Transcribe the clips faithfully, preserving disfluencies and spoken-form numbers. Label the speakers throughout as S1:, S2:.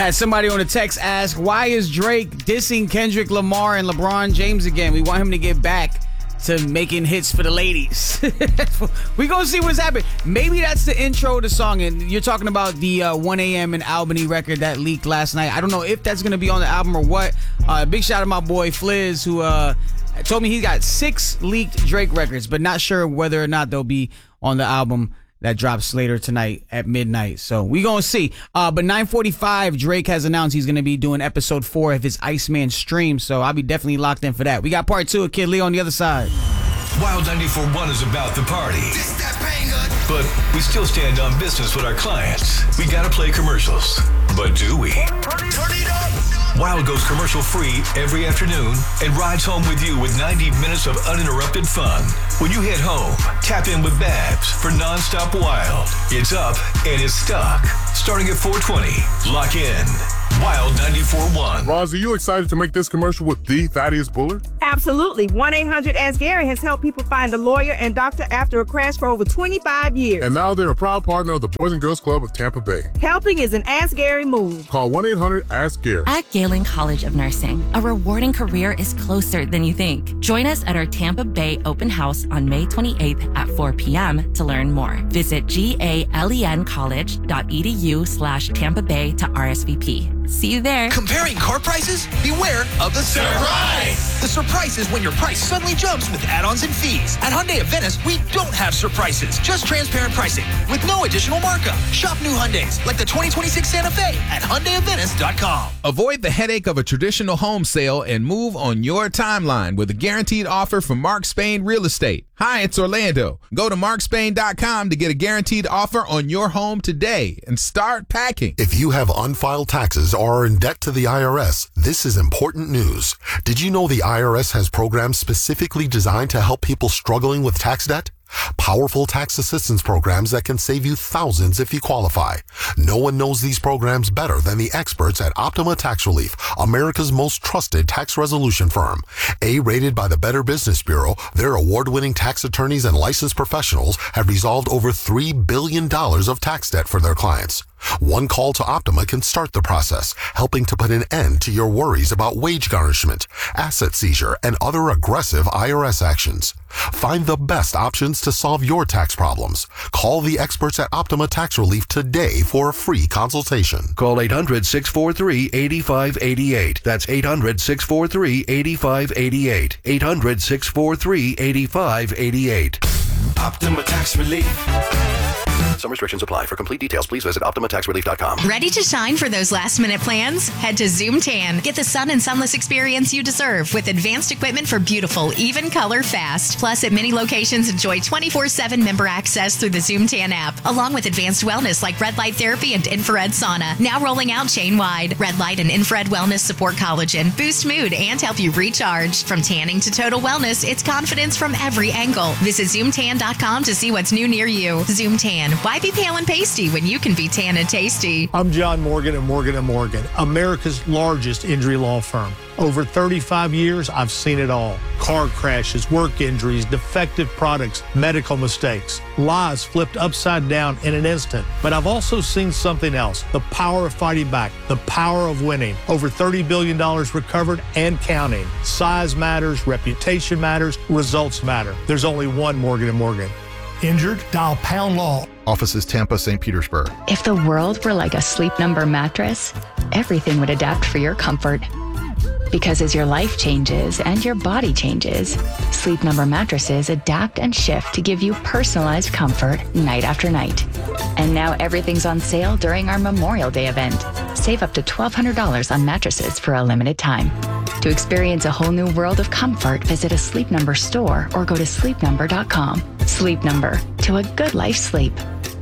S1: Had somebody on the text ask, why is Drake dissing Kendrick Lamar and LeBron James again? We want him to get back to making hits for the ladies. We gonna see what's happening. Maybe that's the intro of the song, and you're talking about the uh, one a.m. in Albany record that leaked last night. I don't know if that's gonna be on the album or what. Uh, big shout out to my boy Fliz, who uh, told me he's got six leaked Drake records, but not sure whether or not they'll be on the album that drops later tonight at midnight. So we gonna see. Uh, but nine forty-five, Drake has announced he's gonna be doing episode four of his Iceman stream. So I'll be definitely locked in for that. We got part two of Kid Leo on the other side.
S2: Wild ninety-four point one is about the party. This that banger. But we still stand on business with our clients. We gotta play commercials. But do we? Turn it up. Wild goes commercial free every afternoon and rides home with you with ninety minutes of uninterrupted fun. When you head home, tap in with Babs for nonstop Wild. It's up and it's stuck. Starting at four twenty. Lock in. Wild ninety-four point one.
S3: Roz, are you excited to make this commercial with the Thaddeus Bullard?
S4: Absolutely. one eight hundred ask Gary has helped people find a lawyer and doctor after a crash for over twenty-five years.
S3: And now they're a proud partner of the Boys and Girls Club of Tampa Bay.
S4: Helping is an Ask Gary move.
S3: Call one eight hundred ask Gary.
S5: At Galen College of Nursing, a rewarding career is closer than you think. Join us at our Tampa Bay open house on May twenty-eighth at four p.m. to learn more. Visit galencollege.edu slash Tampa Bay to R S V P. See you there.
S6: Comparing car prices? Beware of the surprise! The surprise is when your price suddenly jumps with add-ons and fees. At Hyundai of Venice, we don't have surprises, just transparent pricing with no additional markup. Shop new Hyundais like the twenty twenty-six Santa Fe at Hyundai of Venice dot com.
S7: Avoid the headache of a traditional home sale and move on your timeline with a guaranteed offer from Mark Spain Real Estate. Hi, it's Orlando. Go to mark spain dot com to get a guaranteed offer on your home today and start packing.
S8: If you have unfiled taxes or are in debt to the I R S, this is important news. Did you know the I R S has programs specifically designed to help people struggling with tax debt? Powerful tax assistance programs that can save you thousands if you qualify. No one knows these programs better than the experts at Optima Tax Relief, America's most trusted tax resolution firm. A-rated by the Better Business Bureau, their award-winning tax attorneys and licensed professionals have resolved over three billion dollars of tax debt for their clients. One call to Optima can start the process, helping to put an end to your worries about wage garnishment, asset seizure, and other aggressive I R S actions. Find the best options to solve your tax problems. Call the experts at Optima Tax Relief today for a free consultation.
S9: Call eight hundred, six four three, eight five eight eight. That's eight hundred, six four three, eight five eight eight. eight hundred, six four three, eight five eight eight.
S2: Optima Tax Relief.
S9: Some restrictions apply. For complete details, please visit optima tax relief dot com.
S10: Ready to shine for those last-minute plans? Head to Zoom Tan. Get the sun and sunless experience you deserve with advanced equipment for beautiful, even color fast. Plus, at many locations, enjoy twenty-four seven member access through the Zoom Tan app, along with advanced wellness like red light therapy and infrared sauna. Now rolling out chain-wide. Red light and infrared wellness support collagen, boost mood, and help you recharge. From tanning to total wellness, it's confidence from every angle. Visit zoom tan dot com to see what's new near you. Zoom Tan. Why be pale and pasty when you can be tan and tasty?
S11: I'm John Morgan at Morgan and Morgan, America's largest injury law firm. Over thirty-five years, I've seen it all. Car crashes, work injuries, defective products, medical mistakes, lives flipped upside down in an instant. But I've also seen something else, the power of fighting back, the power of winning. Over thirty billion dollars recovered and counting. Size matters, reputation matters, results matter. There's only one Morgan and Morgan. Injured? Dial Pound Law.
S12: Offices Tampa, Saint Petersburg.
S13: If the world were like a Sleep Number mattress, everything would adapt for your comfort. Because as your life changes and your body changes, Sleep Number mattresses adapt and shift to give you personalized comfort night after night. And now everything's on sale during our Memorial Day event. Save up to twelve hundred dollars on mattresses for a limited time. To experience a whole new world of comfort, visit a Sleep Number store or go to sleep number dot com. Sleep Number, to a good life sleep.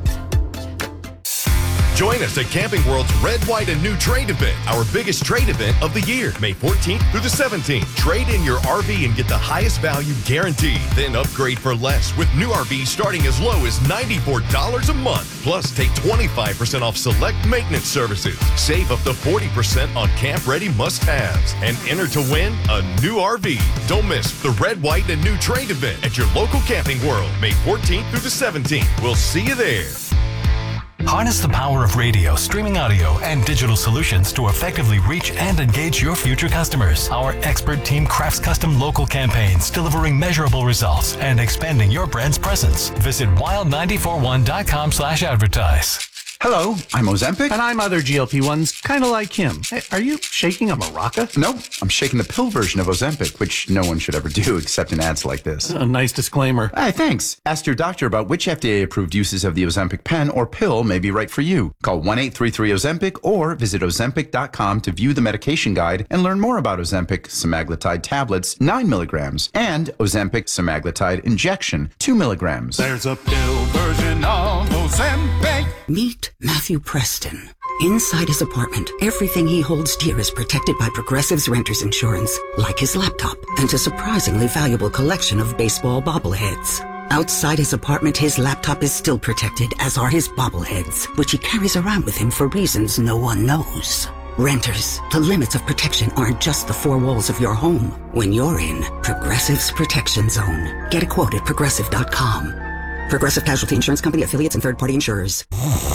S14: Join us at Camping World's Red, White, and New Trade event, our biggest trade event of the year, May fourteenth through the seventeenth. Trade in your R V and get the highest value guaranteed. Then upgrade for less with new R Vs starting as low as ninety-four dollars a month. Plus, take twenty-five percent off select maintenance services. Save up to forty percent on camp-ready must-haves. And enter to win a new R V. Don't miss the Red, White, and New Trade event at your local Camping World, May fourteenth through the seventeenth. We'll see you there.
S15: Harness the power of radio, streaming audio, and digital solutions to effectively reach and engage your future customers. Our expert team crafts custom local campaigns, delivering measurable results and expanding your brand's presence. Visit wild nine four one dot com slash advertise.
S16: Hello, I'm Ozempic. And I'm other G L P ones, kind of like him. Hey, are you shaking a maraca?
S17: Nope, I'm shaking the pill version of Ozempic, which no one should ever do except in ads like this.
S16: A nice disclaimer.
S17: Hey, thanks. Ask your doctor about which F D A-approved uses of the Ozempic pen or pill may be right for you. Call one eight three three Ozempic or visit ozempic dot com to view the medication guide and learn more about Ozempic semaglutide tablets, nine milligrams, and Ozempic semaglutide injection, two milligrams.
S18: There's a pill version of Ozempic.
S19: Meet Matthew Preston. Inside his apartment, everything he holds dear is protected by Progressive's Renter's Insurance, like his laptop and a surprisingly valuable collection of baseball bobbleheads. Outside his apartment, his laptop is still protected, as are his bobbleheads, which he carries around with him for reasons no one knows. Renters, the limits of protection aren't just the four walls of your home. When you're in Progressive's Protection Zone, get a quote at progressive dot com. Progressive Casualty Insurance Company, affiliates, and third-party insurers.